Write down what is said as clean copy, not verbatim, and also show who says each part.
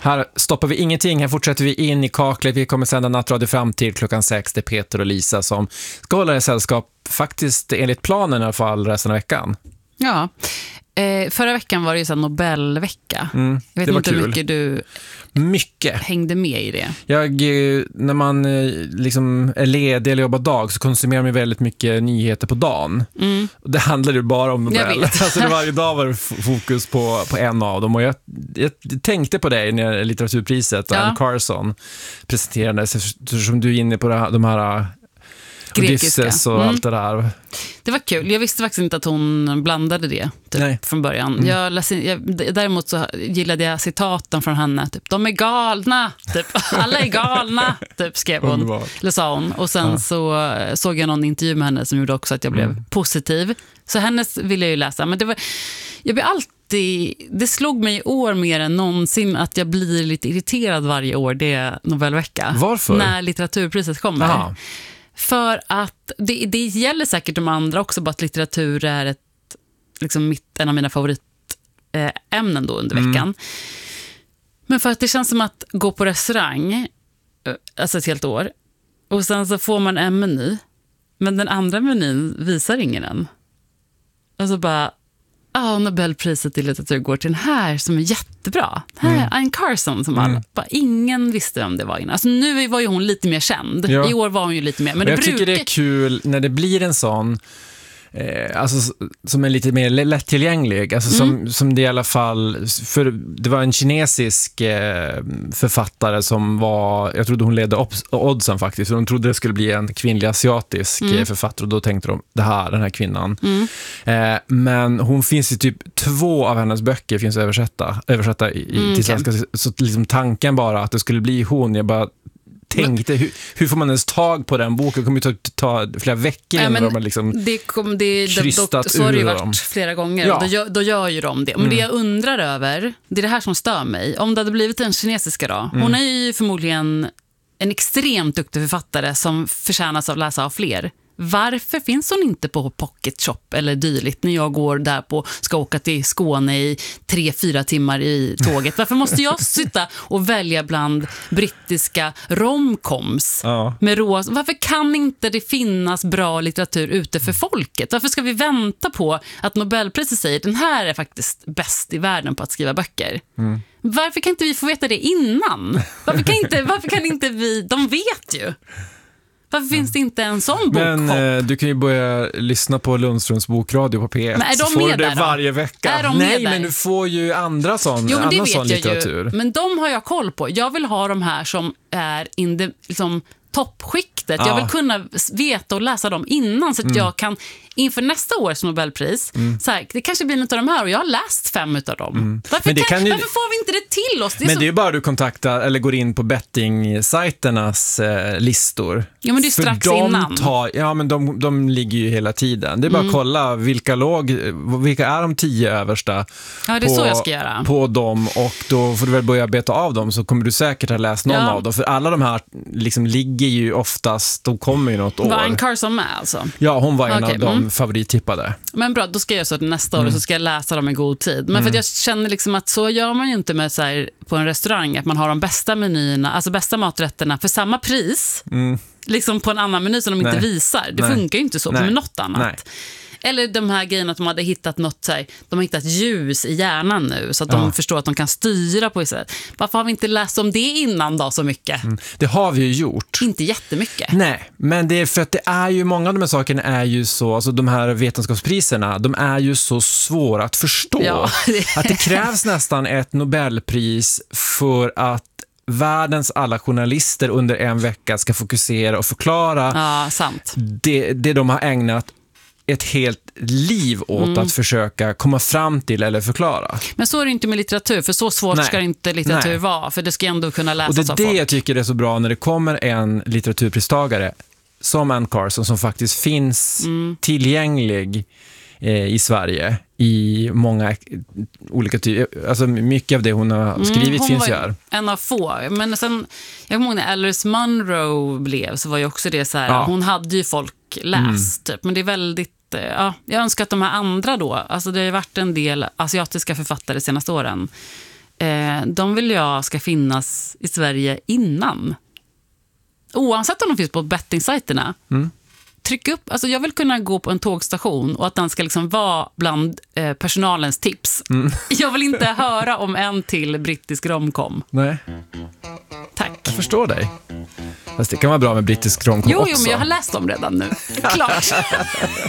Speaker 1: Här stoppar vi ingenting, här fortsätter vi in i kaklet. Vi kommer sända nattradio fram till 6:00. Det är Peter och Lisa som ska hålla i sällskap, faktiskt enligt planen i alla fall, resten av veckan.
Speaker 2: Ja, förra veckan var det ju så Nobelvecka. Jag vet inte hur mycket du hängde med i det.
Speaker 1: När man liksom är ledig eller jobbar dag så konsumerar man väldigt mycket nyheter på dagen. Och det handlar ju bara om Nobel. Alltså varje dag var det fokus på en av dem. Och jag tänkte på dig när litteraturpriset och Anne Carson presenterades, eftersom du är inne på de här Odysseus och allt det där.
Speaker 2: Det var kul. Jag visste faktiskt inte att hon blandade det typ, från början. Däremot så gillade jag citaten från henne. Typ, de är galna. Typ, alla är galna. Typ, skrev hon. Eller sa hon. Och sen så såg jag någon intervju med henne som gjorde också att jag blev positiv. Så hennes ville jag ju läsa. Men jag blir alltid... Det slog mig i år mer än någonsin att jag blir lite irriterad varje år. Det är Nobelvecka.
Speaker 1: Varför?
Speaker 2: När litteraturpriset kommer.
Speaker 1: Aha.
Speaker 2: För att det gäller säkert de andra också, bara att litteratur är en av mina favoritämnen då under veckan. Men för att det känns som att gå på restaurang, alltså ett helt år, och sen så får man en meny, men den andra menyn visar ingen än. Och så bara, Nobelpriset i litteratur går till den här som är jättebra. Här, Anne Carson som bara ingen visste om det var innan. Alltså nu var ju hon lite mer känd. Ja. I år var hon ju lite mer. Men
Speaker 1: jag tycker det är kul när det blir en sån alltså, som är lite mer lättillgänglig, alltså, som det i alla fall, för det var en kinesisk författare som var, jag trodde hon ledde oddsen faktiskt, för de trodde det skulle bli en kvinnlig asiatisk författare, och då tänkte de, den här kvinnan. Men hon finns i typ 2 av hennes böcker finns översatta till svenska, så liksom tanken bara att det skulle bli hon, jag bara tänkte, hur får man ens tag på den boken? Det kommer ju ta flera veckor innan de har liksom krystat
Speaker 2: så har det ju
Speaker 1: ur
Speaker 2: varit
Speaker 1: dem
Speaker 2: flera gånger.
Speaker 1: Ja.
Speaker 2: Då gör ju de det. Men det jag undrar över, det är det här som stör mig. Om det hade blivit en kinesiska då. Hon är ju förmodligen en extremt duktig författare som förtjänas av läsa av fler. Varför finns hon inte på Pocket Shop eller dylikt när jag går där ska åka till Skåne i 3-4 timmar i tåget? Varför måste jag sitta och välja bland brittiska romcoms med rosa? Varför kan inte det finnas bra litteratur ute för folket? Varför ska vi vänta på att Nobelpriset säger den här är faktiskt bäst i världen på att skriva böcker? Varför kan inte vi få veta det innan? Varför kan inte vi? De vet ju. Varför finns det inte en sån bokhopp?
Speaker 1: Men du kan ju börja lyssna på Lundströms bokradio på P1.
Speaker 2: Men är de
Speaker 1: får
Speaker 2: med
Speaker 1: du det
Speaker 2: där då?
Speaker 1: varje vecka? Nej, men du får ju andra sån litteratur.
Speaker 2: Ju. Men de har jag koll på. Jag vill ha de här som är liksom toppskiktet. Jag vill kunna veta och läsa dem innan så att jag kan inför nästa års Nobelpris så här, det kanske blir något av de här och jag har läst 5 utav dem. Varför får vi inte det till oss? Det är ju
Speaker 1: bara du kontaktar eller går in på betting-sajternas listor.
Speaker 2: Ja, men det är strax innan.
Speaker 1: Men de ligger ju hela tiden. Det är bara att kolla vilka är de 10 översta.
Speaker 2: Ja, det är så jag ska göra.
Speaker 1: På dem, och då får du väl börja beta av dem, så kommer du säkert ha läst någon av dem. För alla de här liksom ligger ju oftast, de kommer ju något år.
Speaker 2: Var Anne Carson med alltså?
Speaker 1: Ja, hon var en av dem favorittippade.
Speaker 2: Men bra, då ska jag så att nästa år så ska jag läsa dem i god tid. Men för att jag känner liksom att så gör man ju inte med så här, på en restaurang, att man har de bästa menyerna, alltså bästa maträtterna för samma pris. Liksom på en annan meny som de inte visar. Det funkar ju inte så med något annat. Nej. Eller de här grejerna att de hade hittat något så här, de har hittat ljus i hjärnan nu så att de förstår att de kan styra på det. Varför har vi inte läst om det innan då så mycket?
Speaker 1: Det har vi ju gjort.
Speaker 2: Inte jättemycket.
Speaker 1: Nej, men det är för att det är ju, många av de här sakerna är ju så, alltså de här vetenskapspriserna, de är ju så svåra att förstå. Ja, att det krävs nästan ett Nobelpris för att världens alla journalister under en vecka ska fokusera och förklara det de har ägnat ett helt liv åt att försöka komma fram till eller förklara. Men så är det inte med litteratur, för så svårt ska inte litteratur vara, för det ska ändå kunna läsas av folk. Och det är det jag tycker är så bra när det kommer en litteraturpristagare som Anne Carson som faktiskt finns tillgänglig i Sverige i många olika typer, alltså mycket av det hon har skrivit finns ju här. En av få, men sen jag kommer ihåg när Alice Munro blev, så var ju också det så här, hon hade ju folk läst typ, men det är väldigt jag önskar att de här andra då, alltså det har ju varit en del asiatiska författare de senaste åren,
Speaker 2: de vill jag ska finnas i Sverige innan. Oavsett om de finns på bettingsajterna. Tryck upp, alltså jag vill kunna gå på en tågstation och att den ska liksom vara bland personalens tips. Jag vill inte höra om en till brittisk romcom.
Speaker 1: Nej.
Speaker 2: Tack.
Speaker 1: Jag förstår dig. Fast det kan vara bra med brittisk romcom också.
Speaker 2: Jo, men jag har läst dem redan nu. Klart.